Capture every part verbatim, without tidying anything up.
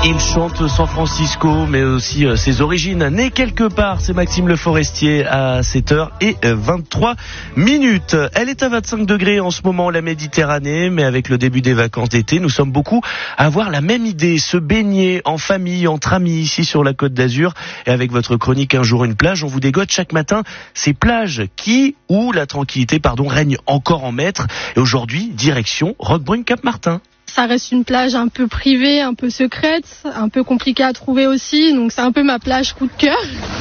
Il chante San Francisco, mais aussi euh, ses origines. Né quelque part, c'est Maxime Le Forestier à sept heures vingt-trois minutes. Elle est à vingt-cinq degrés en ce moment, la Méditerranée, mais avec le début des vacances d'été, nous sommes beaucoup à avoir la même idée, se baigner en famille, entre amis, ici sur la Côte d'Azur. Et avec votre chronique Un jour une plage, on vous dégote chaque matin ces plages qui, où la tranquillité, pardon, règne encore en maître. Et aujourd'hui, direction Roquebrune-Cap-Martin. Ça reste une plage un peu privée, un peu secrète, un peu compliquée à trouver aussi, donc c'est un peu ma plage coup de cœur.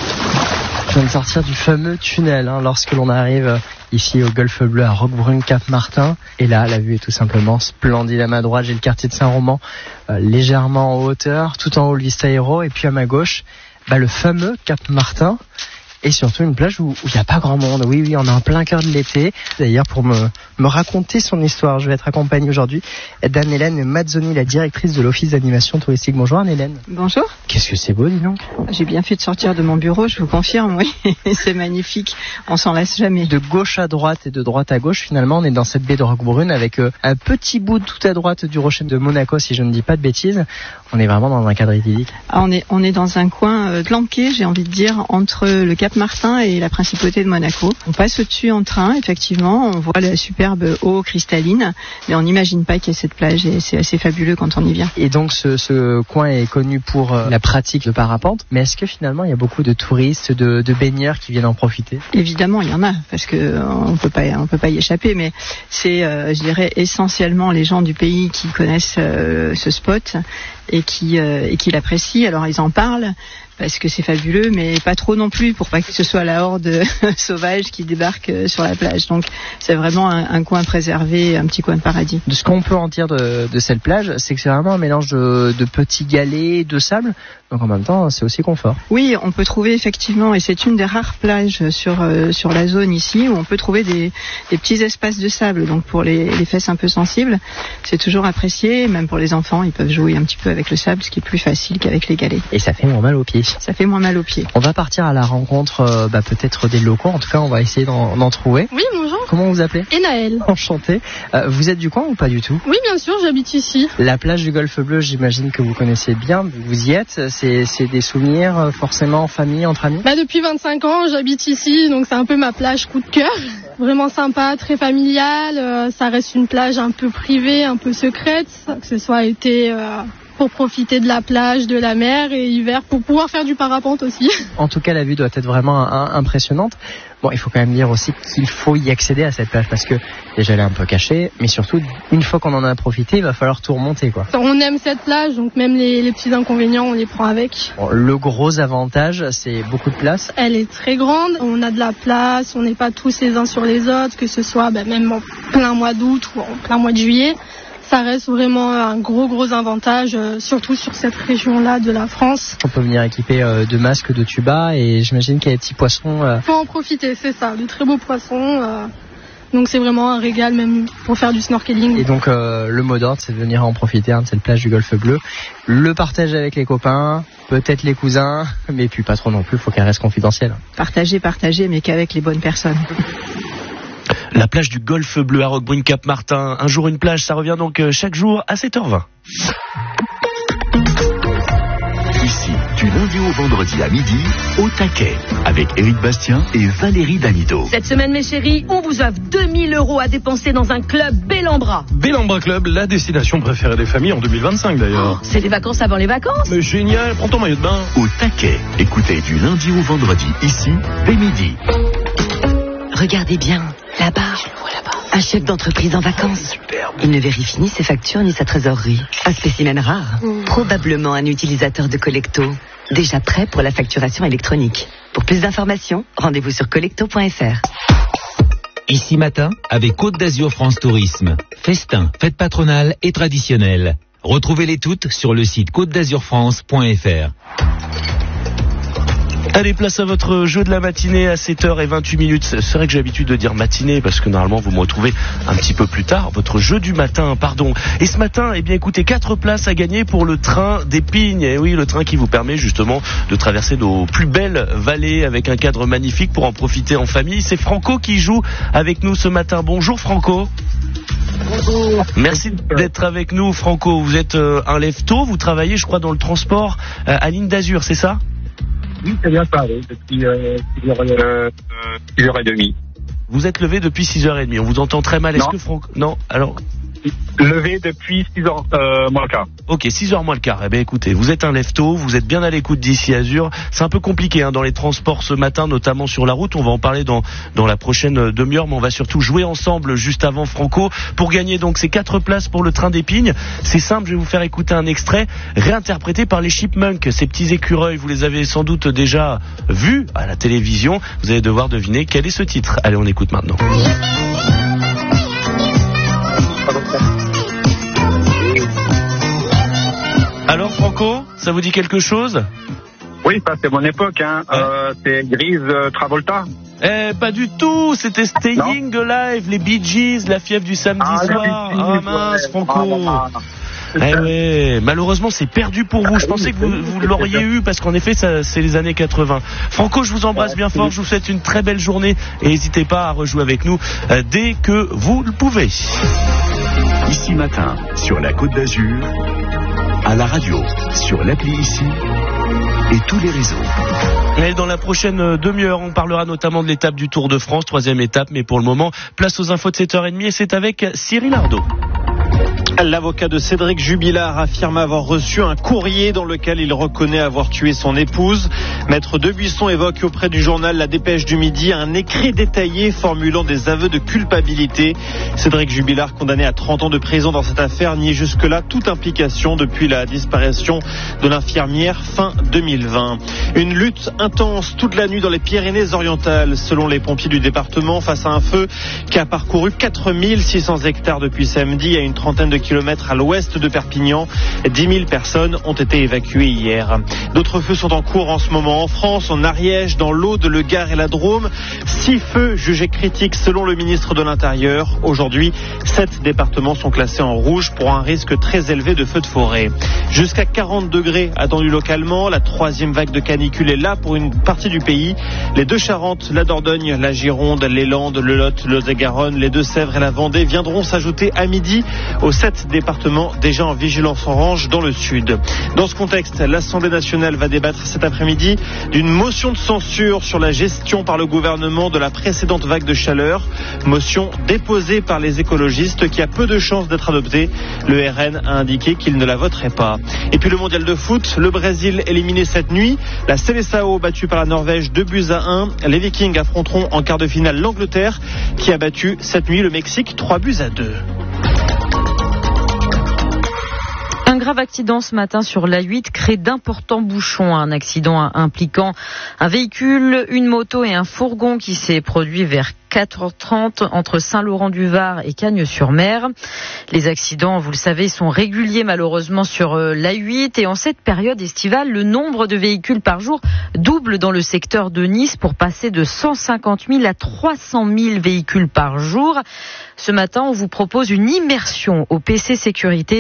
Je viens de sortir du fameux tunnel hein, lorsque l'on arrive ici au Golfe Bleu à Roquebrune-Cap-Martin. Et là, la vue est tout simplement splendide. À ma droite, j'ai le quartier de Saint-Roman, euh, légèrement en hauteur, tout en haut le Vista Aero. Et puis à ma gauche, bah, le fameux Cap-Martin. Et surtout une plage où il n'y a pas grand monde. Oui, oui, on est en plein cœur de l'été. D'ailleurs, pour me, me raconter son histoire, je vais être accompagné aujourd'hui d'Anne-Hélène Mazzoni, la directrice de l'Office d'animation touristique. Bonjour Anne-Hélène. Bonjour. Qu'est-ce que c'est beau, dis donc. J'ai bien fait de sortir de mon bureau, je vous confirme, oui. C'est magnifique, on s'en lasse jamais. De gauche à droite et de droite à gauche, finalement, on est dans cette baie de Roquebrune avec euh, un petit bout tout à droite du rocher de Monaco, si je ne dis pas de bêtises. On est vraiment dans un cadre idyllique. Ah, on est, on est dans un coin euh, planqué, j'ai envie de dire, entre le Cap-Martin et la principauté de Monaco. On passe au-dessus en train, effectivement, on voit la superbe eau cristalline, mais on n'imagine pas qu'il y ait cette plage et c'est assez fabuleux quand on y vient. Et donc ce, ce coin est connu pour euh, la pratique de parapente, mais est-ce que finalement il y a beaucoup de touristes, de, de baigneurs qui viennent en profiter? Évidemment, il y en a, parce que euh, on peut pas, on peut pas y échapper, mais c'est, euh, je dirais, essentiellement les gens du pays qui connaissent euh, ce spot et qui, euh, et qui l'apprécient. Alors ils en parlent parce que c'est fabuleux, mais pas trop non plus pour pas que ce soit la horde sauvage qui débarque sur la plage. Donc c'est vraiment un, un coin préservé, un petit coin de paradis. De ce qu'on peut en dire de, de cette plage, c'est que c'est vraiment un mélange de, de petits galets, de sable. Donc en même temps, c'est aussi confort. Oui, on peut trouver effectivement, et c'est une des rares plages sur euh, sur la zone ici où on peut trouver des, des petits espaces de sable. Donc pour les, les fesses un peu sensibles, c'est toujours apprécié. Même pour les enfants, ils peuvent jouer un petit peu avec le sable, ce qui est plus facile qu'avec les galets. Et ça fait moins mal aux pieds. Ça fait moins mal aux pieds. On va partir à la rencontre euh, bah, peut-être des locaux. En tout cas, on va essayer d'en, d'en trouver. Oui, bonjour. Comment vous vous appelez? Enaël. Enchanté. Euh, vous êtes du coin ou pas du tout? Oui, bien sûr, j'habite ici. La plage du Golfe Bleu, j'imagine que vous connaissez bien. Vous y êtes. C'est, c'est des souvenirs forcément en famille, entre amis? Bah, depuis vingt-cinq ans, j'habite ici, donc c'est un peu ma plage coup de cœur. Vraiment sympa, très familiale. Euh, ça reste une plage un peu privée, un peu secrète, que ce soit été... Euh... pour profiter de la plage, de la mer, et hiver pour pouvoir faire du parapente aussi. En tout cas, la vue doit être vraiment un, impressionnante. Bon, il faut quand même dire aussi qu'il faut y accéder à cette plage parce que déjà elle est un peu cachée, mais surtout une fois qu'on en a profité, il va falloir tout remonter, quoi. On aime cette plage, donc même les, les petits inconvénients, on les prend avec. Bon, le gros avantage, c'est beaucoup de place. Elle est très grande, on a de la place, on n'est pas tous les uns sur les autres, que ce soit bah, même en plein mois d'août ou en plein mois de juillet. Ça reste vraiment un gros gros avantage, euh, surtout sur cette région-là de la France. On peut venir équiper euh, de masques, de tuba, et j'imagine qu'il y a des petits poissons. Euh... Faut en profiter, c'est ça, de très beaux poissons. Euh, donc c'est vraiment un régal même pour faire du snorkeling. Et donc euh, le mot d'ordre, c'est de venir en profiter hein, de cette plage du Golfe Bleu, le partager avec les copains, peut-être les cousins, mais puis pas trop non plus, il faut qu'elle reste confidentielle. Partager, partager, mais qu'avec les bonnes personnes. La plage du Golfe Bleu à Roquebrune-Cap-Martin. Un jour une plage, ça revient donc chaque jour à sept heures vingt. Ici, du lundi au vendredi à midi, au taquet, avec Éric Bastien et Valérie Damido. Cette semaine, mes chéris, on vous offre deux mille euros à dépenser dans un club Bellambra. Bellambra Club, la destination préférée des familles en deux mille vingt-cinq d'ailleurs. Oh, c'est les vacances avant les vacances. Mais génial, prends ton maillot de bain. Au taquet, écoutez du lundi au vendredi, ici, dès midi. Regardez bien, là-bas, un chef d'entreprise en vacances. Il ne vérifie ni ses factures ni sa trésorerie. Un spécimen rare, mmh. Probablement un utilisateur de Collecto, déjà prêt pour la facturation électronique. Pour plus d'informations, rendez-vous sur collecto point f r. Ici matin, avec Côte d'Azur France Tourisme. Festin, fête patronale et traditionnelle. Retrouvez-les toutes sur le site côte d'azur france point f r. Allez, place à votre jeu de la matinée à sept heures vingt-huit minutes. C'est vrai que j'ai l'habitude de dire matinée parce que normalement vous me retrouvez un petit peu plus tard. Votre jeu du matin, pardon. Et ce matin, eh bien écoutez, quatre places à gagner pour le train des Pignes. Et oui, le train qui vous permet justement de traverser nos plus belles vallées avec un cadre magnifique pour en profiter en famille. C'est Franco qui joue avec nous ce matin. Bonjour Franco. Bonjour. Merci d'être avec nous Franco. Vous êtes euh, un lève-tôt, vous travaillez je crois dans le transport euh, à Ligne d'Azur, c'est ça ? Oui, c'est bien ça, oui, depuis euh, six heures trente. Vous êtes levé depuis six heures trente, on vous entend très mal. Est-ce non. que Franco... Non, alors... Levé depuis six heures euh, moins le quart. Ok, six heures moins le quart. Eh bien écoutez, vous êtes un lève-tôt, vous êtes bien à l'écoute d'ici Azur. C'est un peu compliqué hein, dans les transports ce matin, notamment sur la route. On va en parler dans, dans la prochaine demi-heure, mais on va surtout jouer ensemble juste avant Franco pour gagner donc ces quatre places pour le train des Pignes. C'est simple, je vais vous faire écouter un extrait réinterprété par les Chipmunks, ces petits écureuils. Vous les avez sans doute déjà vus à la télévision. Vous allez devoir deviner quel est ce titre. Allez, on écoute maintenant. Alors Franco, ça vous dit quelque chose ? Oui, ça c'est mon époque, hein. Ouais. Euh, c'est Grise euh, Travolta. Eh, pas du tout, c'était Staying non. Alive, les Bee Gees, la fièvre du samedi ah, soir. Ah mince, ouais. Franco. Ah, ah, ah. Eh ouais, malheureusement c'est perdu pour vous. Je pensais que vous, vous l'auriez eu parce qu'en effet ça, c'est les années quatre-vingts. Franco, je vous embrasse bien fort, je vous souhaite une très belle journée et n'hésitez pas à rejouer avec nous euh, dès que vous le pouvez. Ici Matin, sur la Côte d'Azur, à la radio, sur l'appli Ici et tous les réseaux. Et dans la prochaine demi-heure, on parlera notamment de l'étape du Tour de France, troisième étape, mais pour le moment, place aux infos de sept heures trente et c'est avec Cyril Ardo. L'avocat de Cédric Jubilard affirme avoir reçu un courrier dans lequel il reconnaît avoir tué son épouse. Maître Debuisson évoque auprès du journal La Dépêche du Midi un écrit détaillé formulant des aveux de culpabilité. Cédric Jubilard, condamné à trente ans de prison dans cette affaire, nie jusque-là toute implication depuis la disparition de l'infirmière fin deux mille vingt. Une lutte intense toute la nuit dans les Pyrénées-Orientales, selon les pompiers du département, face à un feu qui a parcouru quatre mille six cents hectares depuis samedi à une trentaine de kilomètres à l'ouest de Perpignan. dix mille personnes ont été évacuées hier. D'autres feux sont en cours en ce moment en France, en Ariège, dans l'Aude, le Gard et la Drôme. Six feux jugés critiques selon le ministre de l'Intérieur. Aujourd'hui, sept départements sont classés en rouge pour un risque très élevé de feux de forêt. Jusqu'à quarante degrés attendus localement. La troisième vague de canicule est là pour une partie du pays. Les deux Charentes, la Dordogne, la Gironde, les Landes, le Lot, le Lot-et-Garonne, les Deux-Sèvres et la Vendée viendront s'ajouter à midi aux sept départements déjà en vigilance orange dans le sud. Dans ce contexte, l'Assemblée nationale va débattre cet après-midi d'une motion de censure sur la gestion par le gouvernement de la précédente vague de chaleur. Motion déposée par les écologistes qui a peu de chances d'être adoptée. Le R N a indiqué qu'il ne la voterait pas. Et puis le mondial de foot, le Brésil éliminé cette nuit. La Seleção battue par la Norvège deux buts à un. Les Vikings affronteront en quart de finale l'Angleterre qui a battu cette nuit le Mexique trois buts à deux. Un grave accident ce matin sur l'A huit crée d'importants bouchons. Un accident impliquant un véhicule, une moto et un fourgon qui s'est produit vers quatre heures trente entre Saint-Laurent-du-Var et Cagnes-sur-Mer. Les accidents, vous le savez, sont réguliers malheureusement sur l'A huit et en cette période estivale, le nombre de véhicules par jour double dans le secteur de Nice pour passer de cent cinquante mille à trois cent mille véhicules par jour. Ce matin, on vous propose une immersion au P C sécurité